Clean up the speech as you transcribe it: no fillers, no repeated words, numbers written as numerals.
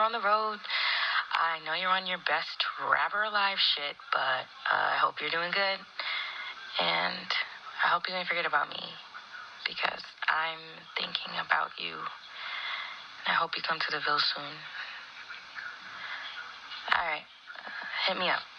on the road. I know you're on your best rapper alive shit, but I hope you're doing good. And I hope you don't forget about me, because I'm thinking about you. And I hope you come to the Ville soon. All right, hit me up.